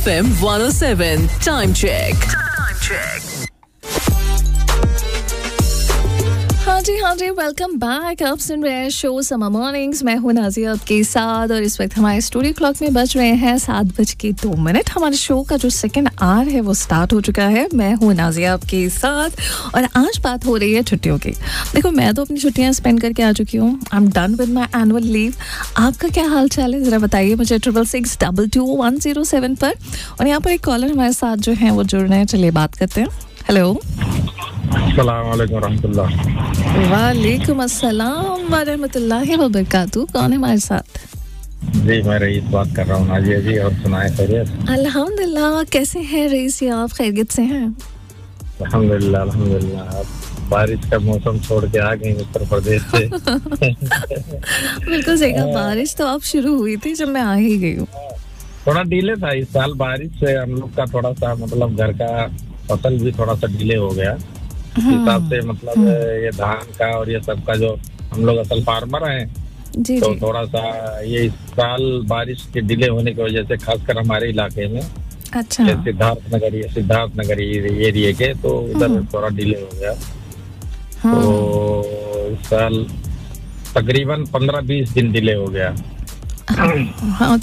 FM 107 time check. हाँ जी welcome back. आप सुन रहे हैं शो समर मॉर्निंग्स। मैं हूँ नाज़िया आपके साथ और इस वक्त हमारे स्टूडियो क्लॉक में बज रहे हैं 7:02। हमारे शो का जो सेकंड आवर है वो स्टार्ट हो चुका है। मैं हूँ नाज़िया आपके साथ और आज बात हो रही है छुट्टियों की। देखो, मैं तो अपनी छुट्टियाँ स्पेंड करके आ चुकी हूँ। I am done with my annual leave. आपका क्या हाल चाल है ज़रा बताइए मुझे 66622107 पर। और यहाँ पर एक कॉलर हमारे साथ जो है वो जुड़ रहे हैं। चलिए बात करते हैं। हेलो, अस्सलाम वालेकुम रहमतुल्लाह। वालेकुम अस्सलाम वरहमतुल्लाहि वबरकातुहू। कौन है हमारे साथ? जी, मैं रईस बात कर रहा हूँ नाजिया जी। और सुनाए खैरियत? अल्हम्दुलिल्लाह। कैसे हैं रईस जी आप? खैरियत से हैं? अल्हम्दुलिल्लाह अल्हम्दुलिल्लाह। बारिश का मौसम छोड़ के आ गई उत्तर प्रदेश से। बिल्कुल सही कहा। बारिश तो अब शुरू हुई थी जब मैं आ ही गई हूँ। थोड़ा डिले था इस साल। बारिश से हम लोग का थोड़ा सा मतलब घर का फसल भी थोड़ा सा डिले हो गया। इस हिसाब से मतलब ये धान का और ये सब का जो हम लोग असल फार्मर हैं जी, तो जी। थोड़ा सा ये इस साल बारिश के डिले होने की वजह से खासकर हमारे इलाके में अच्छा। सिद्धार्थ नगर एरिया के तो उधर थोड़ा डिले हो गया। तो इस साल तकरीबन 15-20 दिन डिले हो गया। हाँ,